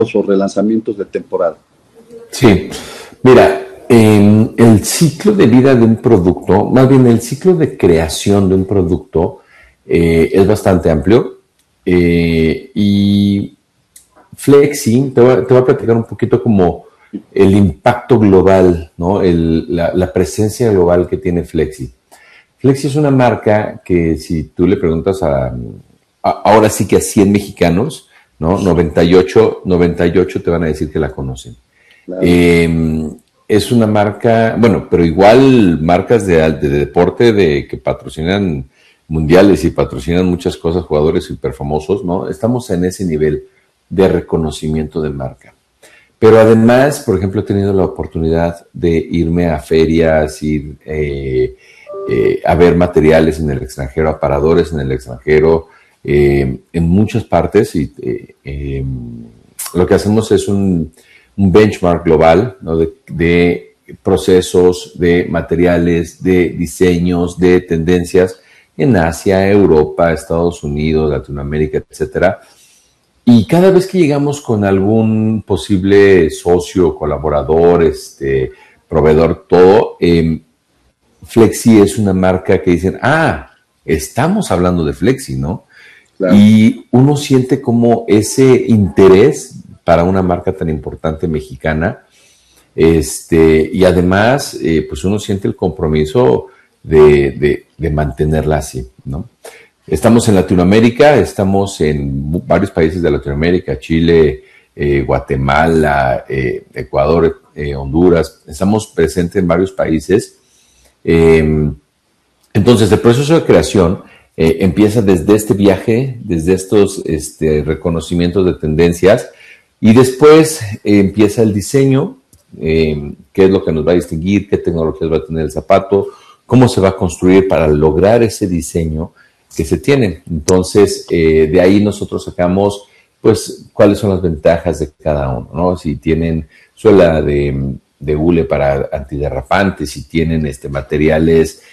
o relanzamientos de temporada. Sí, mira, el ciclo de vida de un producto, más bien el ciclo de creación de un producto es bastante amplio y Flexi, te voy a platicar un poquito como el impacto global, ¿no? La presencia global que tiene Flexi. Flexi es una marca que si tú le preguntas ahora sí que a 100 mexicanos, ¿no? 98 te van a decir que la conocen. Claro. Es una marca, bueno, pero igual marcas de deporte que patrocinan mundiales y patrocinan muchas cosas, jugadores súper famosos, ¿no? Estamos en ese nivel de reconocimiento de marca. Pero además, por ejemplo, he tenido la oportunidad de irme a ferias, ir a ver materiales en el extranjero, aparadores en el extranjero, en muchas partes. Y lo que hacemos es un benchmark global, ¿no? de procesos, de materiales, de diseños, de tendencias en Asia, Europa, Estados Unidos, Latinoamérica, etcétera. Y cada vez que llegamos con algún posible socio, colaborador, proveedor, todo, Flexi es una marca que dicen, estamos hablando de Flexi, ¿no? Claro. Y uno siente como ese interés para una marca tan importante mexicana, y además, pues uno siente el compromiso de mantenerla así, ¿no? Estamos en Latinoamérica, estamos en varios países de Latinoamérica, Chile, Guatemala, Ecuador, Honduras, estamos presentes en varios países. Entonces, el proceso de creación empieza desde este viaje, desde estos reconocimientos de tendencias, y después empieza el diseño, qué es lo que nos va a distinguir, qué tecnologías va a tener el zapato, cómo se va a construir para lograr ese diseño que se tienen. Entonces, de ahí nosotros sacamos, pues, cuáles son las ventajas de cada uno, ¿no? Si tienen suela de hule para antiderrapantes, si tienen materiales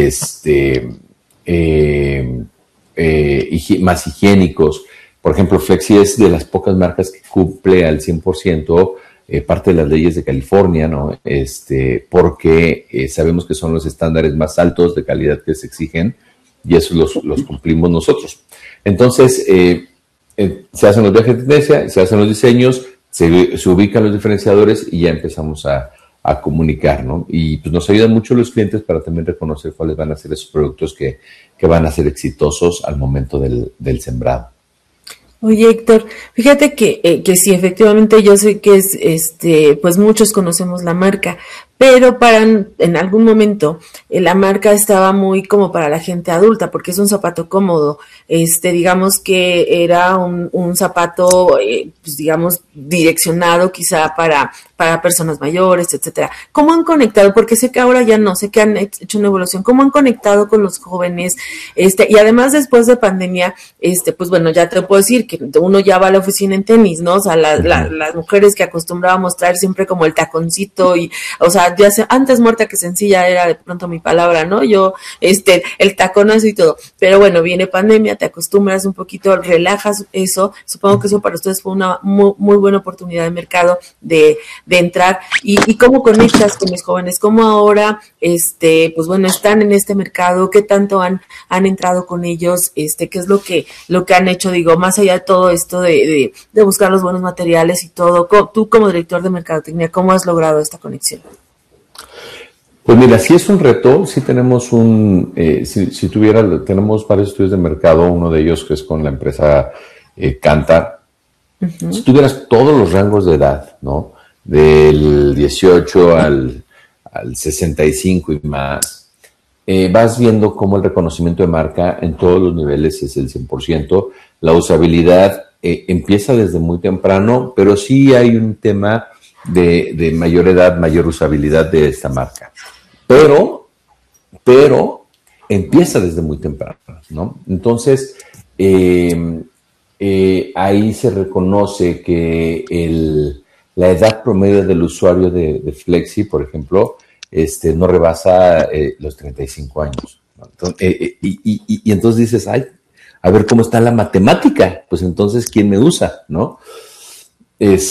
más higiénicos. Por ejemplo, Flexi es de las pocas marcas que cumple al 100% parte de las leyes de California, ¿no? Porque sabemos que son los estándares más altos de calidad que se exigen, y eso los cumplimos nosotros. Entonces, se hacen los viajes de tendencia, se hacen los diseños, se ubican los diferenciadores y ya empezamos a comunicar, ¿no? Y pues nos ayudan mucho los clientes para también reconocer cuáles van a ser esos productos que van a ser exitosos al momento del sembrado. Oye, Héctor, fíjate que sí, efectivamente yo sé que es, pues muchos conocemos la marca, pero en algún momento la marca estaba muy como para la gente adulta, porque es un zapato cómodo, digamos que era un zapato, pues digamos, direccionado quizá para personas mayores, etcétera. ¿Cómo han conectado? Porque sé que ahora ya no, sé que han hecho una evolución. ¿Cómo han conectado con los jóvenes? Y además después de pandemia, pues bueno, ya te puedo decir que uno ya va a la oficina en tenis, ¿no? O sea, las mujeres que acostumbrábamos traer siempre como el taconcito y, o sea, ya antes muerta que sencilla era de pronto mi palabra, ¿no? Yo, el taconazo y todo. Pero bueno, viene pandemia, te acostumbras un poquito, relajas eso. Supongo que eso para ustedes fue una muy, muy buena oportunidad de mercado de entrar. Y cómo conectas con los jóvenes, cómo ahora, pues bueno, están en este mercado, qué tanto han entrado con ellos, qué es lo que han hecho, digo, más allá de todo esto de buscar los buenos materiales y todo. Tú como director de mercadotecnia, ¿cómo has logrado esta conexión? Pues mira, sí es un reto, sí tenemos tenemos varios estudios de mercado, uno de ellos que es con la empresa Kantar. Uh-huh. Si tuvieras todos los rangos de edad, ¿no? Del 18 al 65 y más, vas viendo cómo el reconocimiento de marca en todos los niveles es el 100%. La usabilidad empieza desde muy temprano, pero sí hay un tema de mayor edad, mayor usabilidad de esta marca. Pero empieza desde muy temprano, ¿no? Entonces, ahí se reconoce que la edad promedio del usuario de Flexi, por ejemplo, no rebasa los 35 años. ¿No? Entonces, y entonces dices, ay, a ver cómo está la matemática. Pues entonces, ¿quién me usa? ¿No?